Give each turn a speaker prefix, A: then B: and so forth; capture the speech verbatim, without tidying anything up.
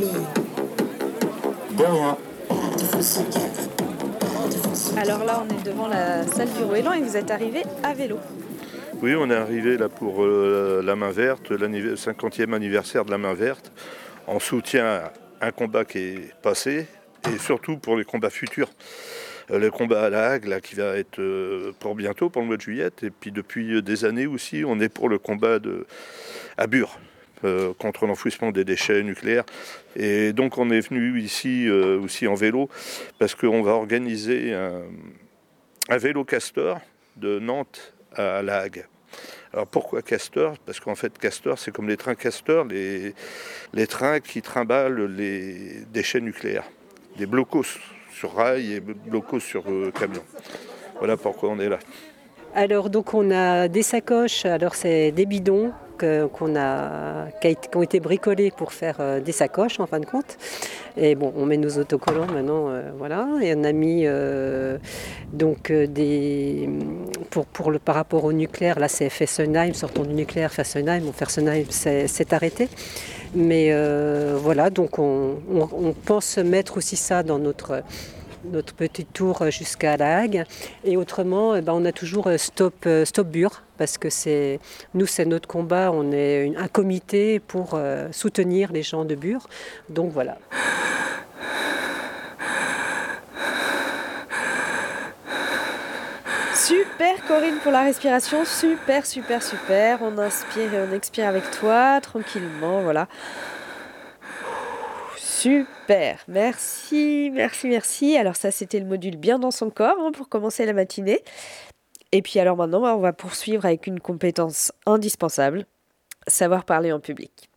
A: De rien.
B: Alors là, on est devant la salle du Rouélan et vous êtes arrivé à vélo.
C: Oui, on est arrivé là pour euh, la main verte, le cinquantième anniversaire de la main verte, en soutien à un combat qui est passé et surtout pour les combats futurs. Euh, le combat à la Hague, là, qui va être euh, pour bientôt, pour le mois de juillet. Et puis depuis des années aussi, on est pour le combat de, à Bure. Euh, contre l'enfouissement des déchets nucléaires. Et donc on est venu ici euh, aussi en vélo parce qu'on va organiser un, un vélo Castor de Nantes à La Hague. Alors pourquoi Castor ? Parce qu'en fait Castor c'est comme les trains Castor, les, les trains qui trimballent les déchets nucléaires. Des blocos sur rail et blocos sur euh, camion. Voilà pourquoi on est là.
D: Alors donc on a des sacoches, alors c'est des bidons que, qu'on a, qui ont été bricolés pour faire euh, des sacoches en fin de compte. Et bon, on met nos autocollants maintenant, euh, voilà. Et on a mis euh, donc euh, des pour pour le par rapport au nucléaire, là c'est Fessenheim, sortons du nucléaire, Fessenheim. Bon, Fessenheim c'est, c'est arrêté. Mais euh, voilà, donc on, on, on pense mettre aussi ça dans notre notre petit tour jusqu'à La Hague. Et autrement, eh ben, on a toujours Stop, Stop Bure, parce que c'est, nous, c'est notre combat. On est une, un comité pour euh, soutenir les gens de Bure. Donc voilà.
B: Super Corinne pour la respiration, super, super, super. On inspire et on expire avec toi, tranquillement, voilà. Super, merci, merci, merci. Alors ça, c'était le module bien dans son corps hein, pour commencer la matinée. Et puis alors maintenant, on va poursuivre avec une compétence indispensable, savoir parler en public.